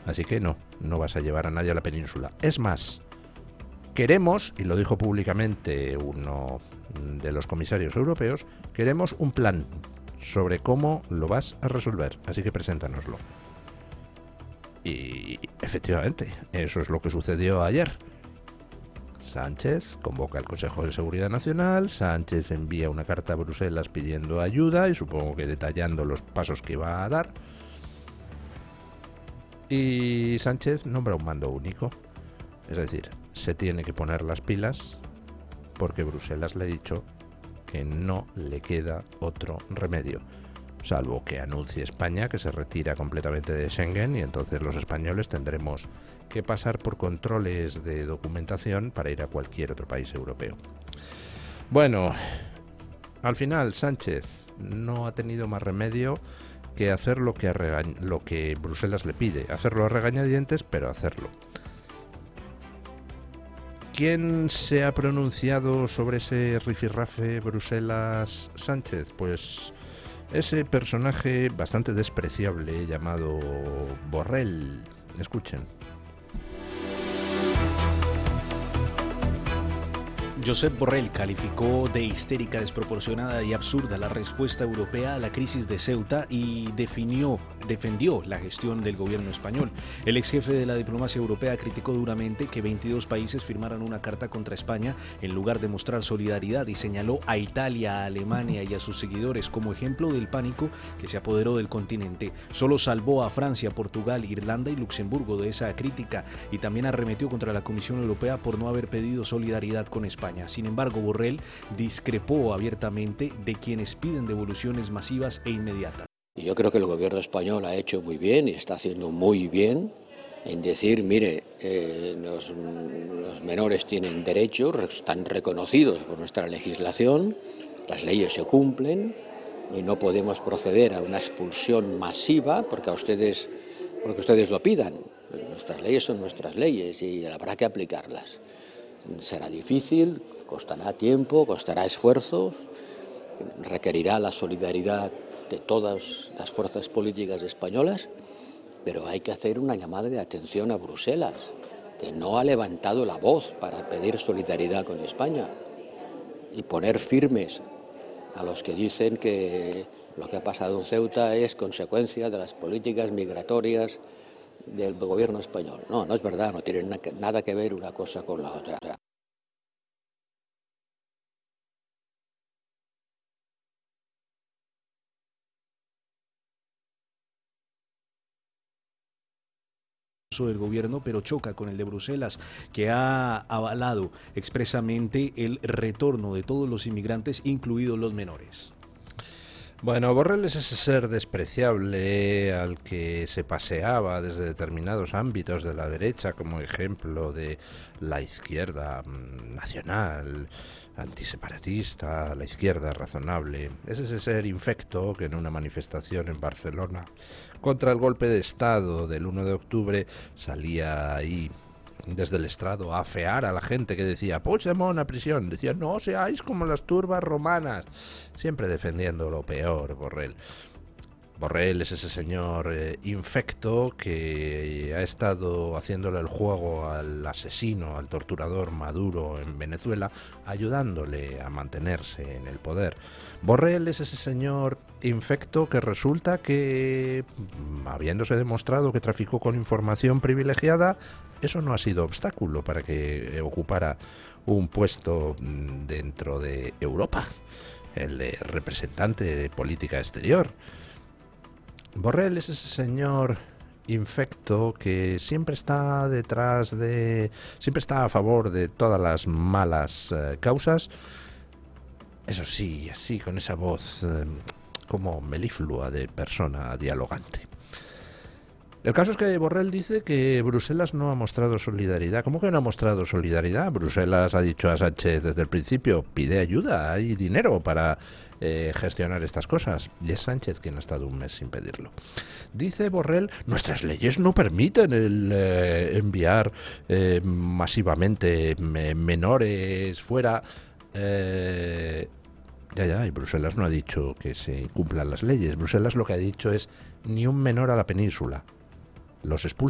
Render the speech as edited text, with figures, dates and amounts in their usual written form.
Así que no vas a llevar a nadie a la península. Es más, queremos, y lo dijo públicamente uno de los comisarios europeos, queremos un plan sobre cómo lo vas a resolver. Así que preséntanoslo. Y efectivamente, eso es lo que sucedió ayer. Sánchez convoca al Consejo de Seguridad Nacional, Sánchez envía una carta a Bruselas pidiendo ayuda y supongo que detallando los pasos que va a dar. Y Sánchez nombra un mando único. Es decir, se tiene que poner las pilas porque Bruselas le ha dicho que no le queda otro remedio, salvo que anuncie España que se retira completamente de Schengen y entonces los españoles tendremos que pasar por controles de documentación para ir a cualquier otro país europeo. Bueno, al final Sánchez no ha tenido más remedio que hacer lo que Bruselas le pide, hacerlo a regañadientes, pero hacerlo. ¿Quién se ha pronunciado sobre ese rifirrafe Bruselas-Sánchez? Pues ese personaje bastante despreciable llamado Borrell. Escuchen. Josep Borrell calificó de histérica, desproporcionada y absurda la respuesta europea a la crisis de Ceuta y defendió la gestión del gobierno español. El ex jefe de la diplomacia europea criticó duramente que 22 países firmaran una carta contra España en lugar de mostrar solidaridad y señaló a Italia, a Alemania y a sus seguidores como ejemplo del pánico que se apoderó del continente. Solo salvó a Francia, Portugal, Irlanda y Luxemburgo de esa crítica y también arremetió contra la Comisión Europea por no haber pedido solidaridad con España. Sin embargo, Borrell discrepó abiertamente de quienes piden devoluciones masivas e inmediatas. Yo creo que el gobierno español ha hecho muy bien y está haciendo muy bien en decir, mire, los menores tienen derechos, están reconocidos por nuestra legislación, las leyes se cumplen y no podemos proceder a una expulsión masiva porque ustedes lo pidan. Nuestras leyes son nuestras leyes y habrá que aplicarlas. Será difícil, costará tiempo, costará esfuerzos, requerirá la solidaridad de todas las fuerzas políticas españolas, pero hay que hacer una llamada de atención a Bruselas, que no ha levantado la voz para pedir solidaridad con España y poner firmes a los que dicen que lo que ha pasado en Ceuta es consecuencia de las políticas migratorias del gobierno español. No es verdad, no tiene nada que ver una cosa con la otra. Del gobierno, pero choca con el de Bruselas, que ha avalado expresamente el retorno de todos los inmigrantes, incluidos los menores. Bueno, Borrell es ese ser despreciable al que se paseaba desde determinados ámbitos de la derecha como ejemplo de la izquierda nacional, antiseparatista, la izquierda razonable. Es ese ser infecto que en una manifestación en Barcelona contra el golpe de Estado del 1 de octubre salía ahí desde el estrado a afear a la gente que decía Puigdemont a prisión, decía no seáis como las turbas romanas, siempre defendiendo lo peor. Borrell es ese señor infecto que ha estado haciéndole el juego al asesino, al torturador Maduro en Venezuela, ayudándole a mantenerse en el poder. Borrell es ese señor infecto que resulta que, habiéndose demostrado que traficó con información privilegiada, eso no ha sido obstáculo para que ocupara un puesto dentro de Europa, el de representante de política exterior. Borrell es ese señor infecto que siempre está siempre está a favor de todas las malas causas, eso sí, así con esa voz como meliflua de persona dialogante. El caso es que Borrell dice que Bruselas no ha mostrado solidaridad. ¿Cómo que no ha mostrado solidaridad? Bruselas ha dicho a Sánchez desde el principio, pide ayuda, hay dinero para gestionar estas cosas. Y es Sánchez quien ha estado un mes sin pedirlo. Dice Borrell, nuestras leyes no permiten el enviar masivamente menores fuera. Y Bruselas no ha dicho que se cumplan las leyes. Bruselas lo que ha dicho es ni un menor a la península. Los expulsa.